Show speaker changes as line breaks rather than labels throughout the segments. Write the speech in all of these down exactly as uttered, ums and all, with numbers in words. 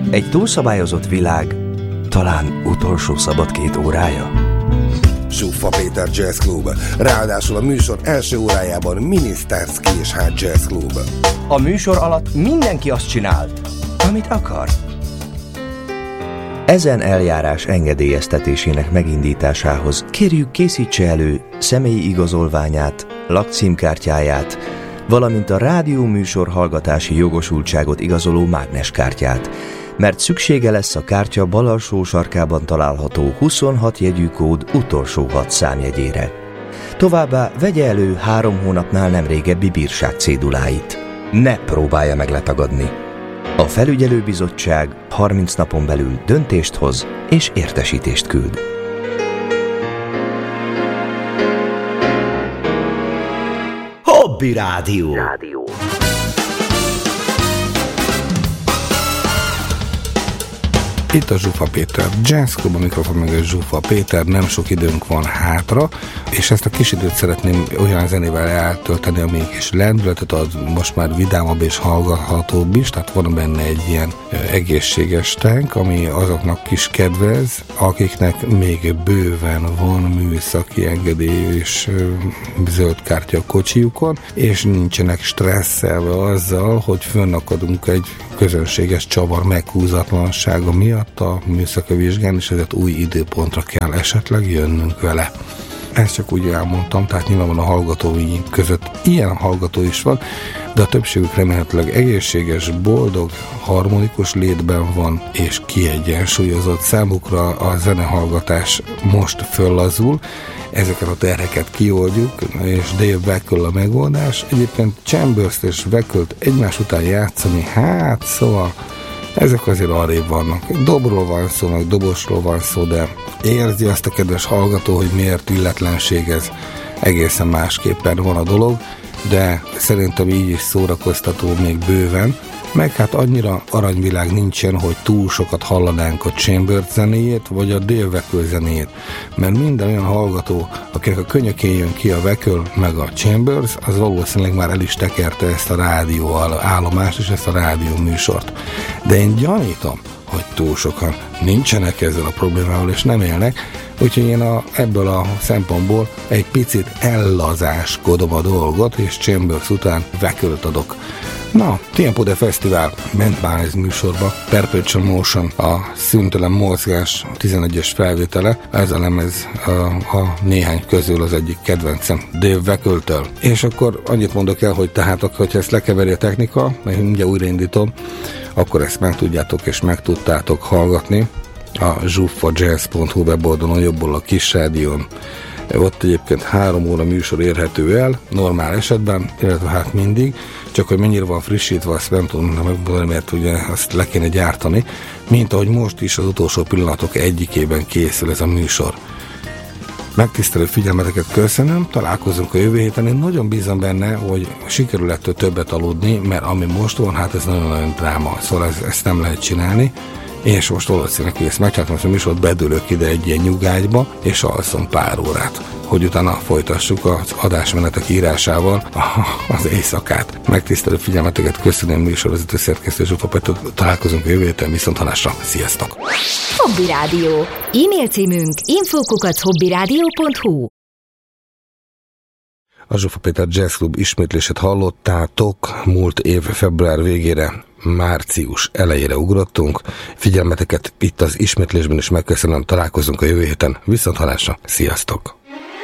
Egy túlszabályozott világ talán utolsó szabad két órája.
Zsuffa Péter Jazz Club. Ráadásul a műsor első órájában Minisztárszki és Hát Jazz Club.
A műsor alatt mindenki azt csinál, amit akar. Ezen eljárás engedélyeztetésének megindításához kérjük, készítse elő személyi igazolványát, lakcímkártyáját, valamint a rádióműsor hallgatási jogosultságot igazoló mágneskártyát, mert szüksége lesz a kártya bal alsó sarkában található huszonhat jegyű kód utolsó hat számjegyére. Továbbá vegye elő három hónapnál nem régebbi bírság céduláit. Ne próbálja meg letagadni. A felügyelőbizottság harminc napon belül döntést hoz és értesítést küld.
Hobby Rádió. Rádió.
Itt a Zsuffa Péter Jazz Club, a mikrofon meg a Zsuffa Péter, nem sok időnk van hátra, és ezt a kis időt szeretném olyan zenével eltölteni, ami kis lendületet ad, most már vidámabb és hallgathatóbb is, tehát van benne egy ilyen egészséges tánk, ami azoknak is kedvez, akiknek még bőven van műszaki engedély és zöld kártya a kocsiukon, és nincsenek stresszelve azzal, hogy fönnakadunk egy közönséges csavar meghúzatlansága miatt a műszaki vizsgán, és ezért új időpontra kell esetleg jönnünk vele. Ezt csak úgy elmondtam, tehát nyilván a hallgatói között ilyen hallgató is van, de a többségük remélhetőleg egészséges, boldog, harmonikus létben van, és kiegyensúlyozott. Számukra a zenehallgatás most föllazul, ezeket a terheket kioldjuk, és Dave Weckl a megoldás. Egyébként Chambers és Wecklt egymás után játszani, hát szóval ezek azért arrébb vannak. Dobról van szó, meg dobosról van szó, de érzi azt a kedves hallgató, hogy miért illetlenség ez. Egészen másképpen van a dolog, de szerintem így is szórakoztató még bőven, meg hát annyira aranyvilág nincsen, hogy túl sokat hallanánk a Chambers zenéjét, vagy a Dave Weckl zenéjét, mert minden olyan hallgató, akinek a könyökén jön ki a Weckl meg a Chambers, az valószínűleg már el is tekerte ezt a rádió állomást és ezt a rádió műsort. De én gyanítom, hogy túl sokan nincsenek ezzel a problémával, és nem élnek, úgyhogy én a, ebből a szempontból egy picit ellazáskodom a dolgot, és Chambers után Wecklt adok. Na, Tempo de Fesztivál ment már ez műsorba, Perpetual Motion, a szüntelen mozgás tizenegyes felvétele, ez a lemez a, a néhány közül az egyik kedvencem, Dave Weckl-től. És akkor annyit mondok el, hogy tehát, hogyha ezt lekeveri a technika, mert mindjárt újraindítom, akkor ezt meg tudjátok és meg tudtátok hallgatni a zsuffajazz pont hu weboldalon, jobbból a kis rádión. Ott egyébként három óra műsor érhető el, normál esetben, illetve hát mindig, csak hogy mennyire van frissítve, azt nem tudom megmondani, mert ugye azt le kéne gyártani, mint ahogy most is az utolsó pillanatok egyikében készül ez a műsor. Megtisztelő figyelmeteket köszönöm, találkozunk a jövő héten, én nagyon bízom benne, hogy sikerül ettől többet aludni, mert ami most van, hát ez nagyon-nagyon dráma, szóval ez, ezt nem lehet csinálni, és most valószínűleg, hogy ezt megcsináltam, hogy a műsort bedőlök ide egy ilyen nyugágyba, és alszom pár órát, hogy utána folytassuk az adásmenetek írásával az éjszakát. Megtisztelő figyelmeteket köszönöm, műsorvezető szerkesztő Zsuffa Péter, találkozunk a jövő héten, viszont hallásra, sziasztok!
Hobby Rádió. E-mail címünk info kukac hobbyradio pont hu.
A Zsuffa Péter Jazz Club ismétlését hallottátok, múlt év február végére, március elejére ugrottunk. Figyelmeteket itt az ismétlésben is megköszönöm, találkozunk a jövő héten, viszont hallásra, sziasztok!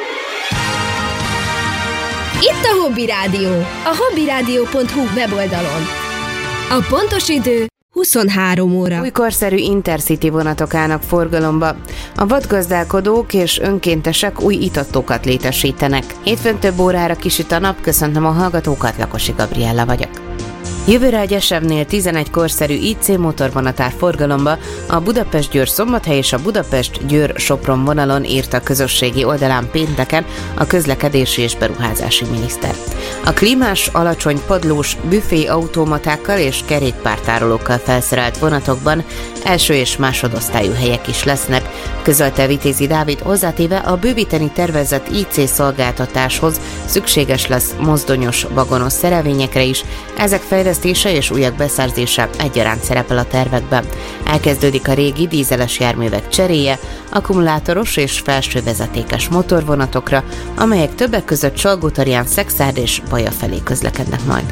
Itt a Hobby Rádió, a hobbyradio pont hu weboldalon. A pontos idő huszonhárom óra.
Új korszerű Intercity vonatok állnak forgalomba. A vadgazdálkodók és önkéntesek új itattókat létesítenek. Hétfőn több órára kisüt a nap, köszöntöm a hallgatókat, Lakosi Gabriella vagyok. Jövőre a Gyesevnél tizenegy korszerű i cé motorvonat áll forgalomba, a Budapest-Győr-Szombathely és a Budapest-Győr-Sopron vonalon, írta a közösségi oldalán pénteken a közlekedési és beruházási miniszter. A klímás, alacsony padlós, büfé automatákkal és kerékpártárolókkal felszerelt vonatokban első és másodosztályú helyek is lesznek, közölte Vitézi Dávid, hozzátéve a bővíteni tervezett í cé szolgáltatáshoz szükséges lesz mozdonyos, vagonos szerelvényekre is, ezek fejlesztése és újak beszerzése egyaránt szerepel a tervekben. Elkezdődik a régi dízeles járművek cseréje, akkumulátoros és felsővezetékes motorvonatokra, amelyek többek között Salgótarján, Szekszárd és Baja felé közlekednek majd.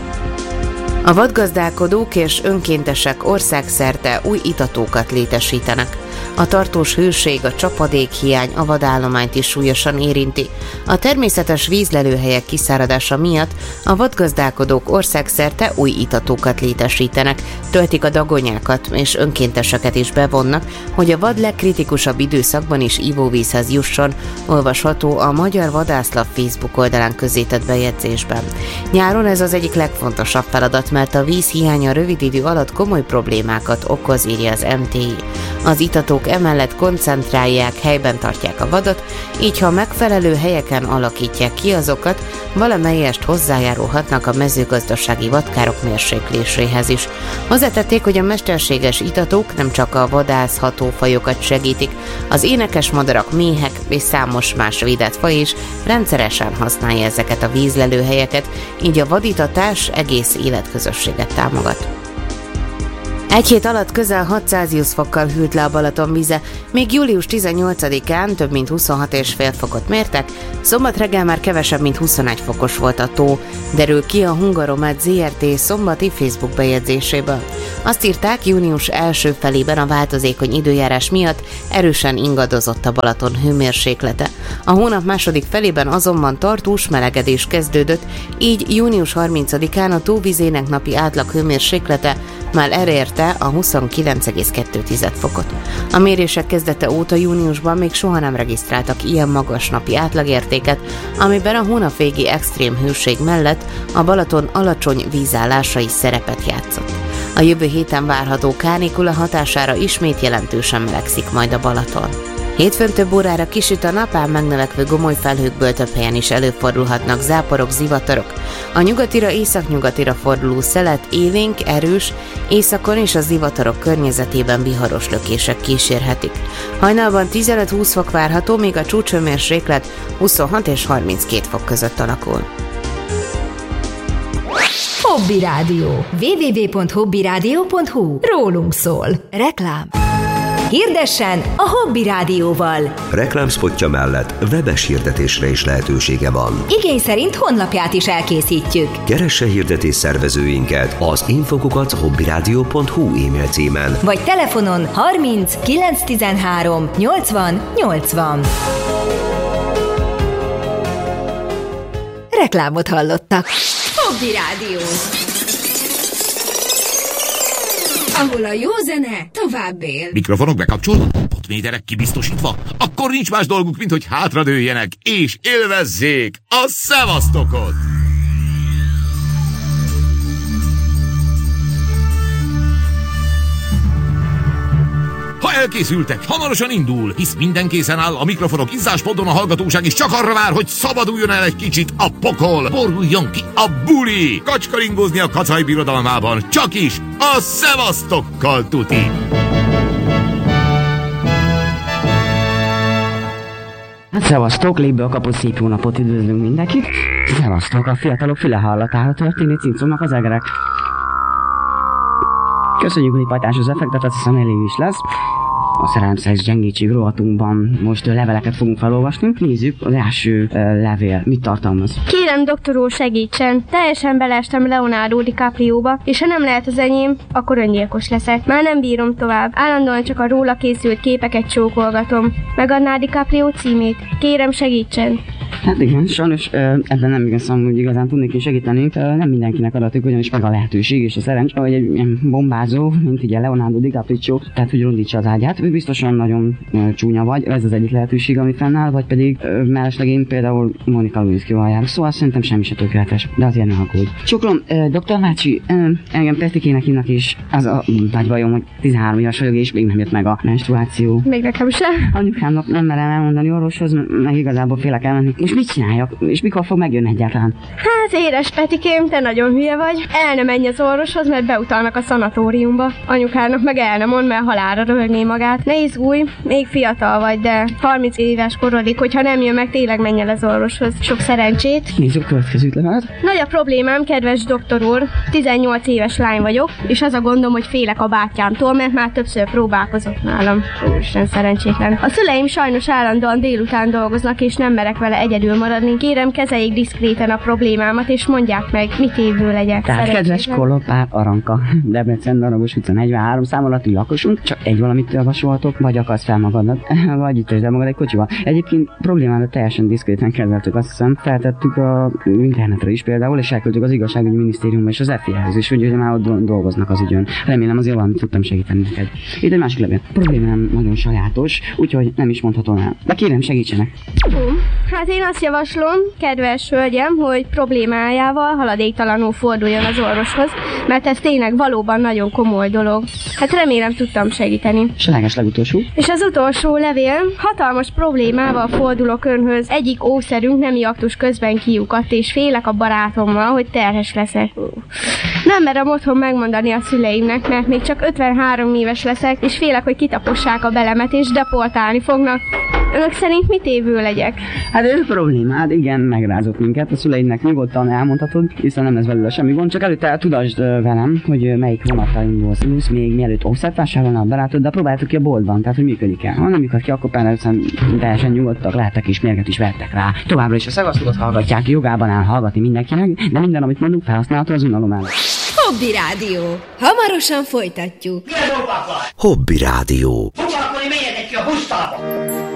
A vadgazdálkodók és önkéntesek országszerte új itatókat létesítenek. A tartós hőség, a csapadékhiány a vadállományt is súlyosan érinti. A természetes vízlelőhelyek kiszáradása miatt a vadgazdálkodók országszerte új itatókat létesítenek, töltik a dagonyákat és önkénteseket is bevonnak, hogy a vad legkritikusabb időszakban is ivóvízhez jusson, olvasható a Magyar Vadászlap Facebook oldalán közzétett bejegyzésben. Nyáron ez az egyik legfontosabb feladat, mert a víz hiánya rövid idő alatt komoly problémákat okoz, írja az em té i. Az itatók emellett koncentrálják, helyben tartják a vadat, így ha megfelelő helyeken alakítják ki azokat, valamelyest hozzájárulhatnak a mezőgazdasági vadkárok mérsékléséhez is. Hozzátették, hogy a mesterséges itatók nem csak a vadászható fajokat segítik, az énekes madarak, méhek és számos más védett faj is rendszeresen használja ezeket a vízlelőhelyeket, így a vaditatás egész életközösséget támogat. Egy hét alatt közel hat Celsius fokkal hűlt le a Balaton víze, még július tizennyolcadikán több mint huszonhat egész öt fokot mértek, szombat reggel már kevesebb, mint huszonegy fokos volt a tó, derül ki a Hungaromed zé er té szombati Facebook bejegyzéséből. Azt írták, június első felében a változékony időjárás miatt erősen ingadozott a Balaton hőmérséklete. A hónap második felében azonban tartós melegedés kezdődött, így június harmincadikán a tóvizének napi átlag hőmérséklete már elérte a huszonkilenc egész kettő fokot. A mérések kezdete óta júniusban még soha nem regisztráltak ilyen magas napi átlagértéket, amiben a hónap végi extrém hőség mellett a Balaton alacsony vízállása is szerepet játszott. A jövő héten várható kánikula hatására ismét jelentősen melegszik majd a Balaton. Hétfőn több órára kisüt a nap, ám megnövekvő gomoly felhőkből több helyen is előfordulhatnak záporok, zivatarok. A nyugatira, északnyugatira forduló szelet élénk, erős, északon és a zivatarok környezetében viharos lökések kísérhetik. Hajnalban tizenöt-húsz fok várható, míg a csúcshőmérséklet huszonhat és harminckét fok között alakul.
Hobby Rádió. double-u double-u double-u pont hobby rádió pont hu. Rólunk szól. Reklám. Hirdessen a Hobby Rádióval.
Reklámspotja mellett webes hirdetésre is lehetősége van.
Igény szerint honlapját is elkészítjük.
Keresse hirdetés szervezőinket az infokukat hobbyrádió pont hu e-mail címen.
Vagy telefonon harminc kilenc tizenhárom nyolcvan nyolcvan. Reklámot hallottak. Hobby Rádió. Ahol a jó zene tovább él.
Mikrofonok bekapcsolva? Potméterek kibiztosítva? Akkor nincs más dolguk, mint hogy hátradőljenek és élvezzék a szevasztokot! Ha elkészültek, hamarosan indul, hisz minden készen áll, a mikrofonok izzáspoddon, a hallgatóság is csak arra vár, hogy szabaduljon el egy kicsit a pokol, boruljon ki a buli, kacskaringózni a kacaj birodalmában, csak is a szevasztokkal tuti!
Szevasztok, légből kapott szép jó napot, üdvözlünk mindenkit! Szevasztok, a fiatalok füle hallatára történni cincomnak az egerek. Köszönjük, hogy pajtás az effektet, azt hiszem elég is lesz. A szerelemszex gyengétség rovatunkban most leveleket fogunk felolvasni. Nézzük, az első uh, levél mit tartalmaz.
Kérem, doktor úr, segítsen! Teljesen beleestem Leonardo DiCaprióba, és ha nem lehet az enyém, akkor öngyilkos leszek. Már nem bírom tovább. Állandóan csak a róla készült képeket csókolgatom. Megadná DiCaprio címét? Kérem, segítsen!
Hát igen, sajnos uh, ebben nem igazán, hogy igazán tudnék én segíteni. Uh, nem mindenkinek adatik, ugyanis meg a lehetőség és a szerencs, hogy egy ilyen bombázó, mint ugye Leonardo DiCaprio, tehát hogy rondítsa az ágyát. Ő biztosan nagyon uh, csúnya vagy, ez az egyik lehetőség, ami fennáll, vagy pedig uh, mellesleg én például Monica Lewinsky-val járok. Szóval szerintem semmi se tökéletes, de azért ne aggódj. Csokolom, uh, doktor Mácsi, uh, engem Pestikének hívnak, és az a nagy bajom, hogy tizenhárom éves vagyok, és még nem jött meg a menstruáció.
Még nekem sem.
Anyukámnak nem merem elmondani orvoshoz, meg igazából félek elmenni. És mit csináljak? És mikor fog megjönni egyáltalán?
Hát édes Petikém, te nagyon hülye vagy. El ne menj az orvoshoz, mert beutalnak a szanatóriumba. Anyukának meg el ne mond, mert halálra röhögné magát. Ne izgulj, még fiatal vagy, de harminc éves korodik, hogyha nem jön meg, tényleg menj el az orvoshoz. Sok szerencsét.
Nézzük a következőt levelet.
Nagy a problémám, kedves doktor úr. tizennyolc éves lány vagyok, és az a gondom, hogy félek a bátyámtól, mert már többször próbálkozott nálam. Úristen, szerencsétlen. A szüleim sajnos állandóan délután dolgoznak, és nem merek vele egyedül maradni. Kérem, kezeljék diszkréten a problémámat, és mondják meg, mit évből legyek.
Tehát kedves Kolopár Aranka, Debrecen, Darabos utca negyvenhárom szám alatti lakosunk, csak egy valamit javasoltok, vagy akarsz fel magadnak, vagy itt is, de magad egy kocsival. Egyébként problémára teljesen diszkréten kezeltük, azt hiszem, feltettük a internetre is például, és elküldtük az igazságügyi minisztériumba és az ef i á-hez is, hogy már ott dolgoznak az ügyön. Remélem azért valamit tudtam segíteni neked. Itt egy másik levél. Problémám nagyon sajátos, úgyhogy nem is mondhatom el. De kérem, segítsenek.
Uh, hát én azt javaslom, kedves hölgyem, hogy problémájával haladéktalanul forduljon az orvoshoz, mert ez tényleg valóban nagyon komoly dolog. Hát remélem tudtam segíteni.
Slágás legutolsó.
És az utolsó levél, hatalmas problémával fordulok önhöz. Egyik ószerünk nemi aktus közben kiukadt, és félek a barátommal, hogy terhes leszek. Nem merem otthon megmondani a szüleimnek, mert még csak ötvenhárom éves leszek, és félek, hogy kitapossák a belemet, és deportálni fognak. Önök szerint mit évő legyek?
Hát ez problémád, igen, megrázott minket. A szüleidnek nyugodtan elmondhatod, hiszen nem lesz belőle semmi gond. Csak előtte tudasd velem, hogy melyik vonattal indulsz, még mielőtt offszert vásárolna a barátod, de próbáltuk ki a boltban, tehát hogy működik el. Ha nem működik ki, akkor például teljesen nyugodtak lehettek, és mérget is vettek rá. Továbbra is a szevasztót hallgatják, jogában áll hallgatni mindenkinek, de minden, amit mondunk, felhasználható az unalom ellen.
Hobby Rádió. Hamarosan folytatjuk.
Hobby Rádió.
Foglalkozni, menjetek ki a busztalba!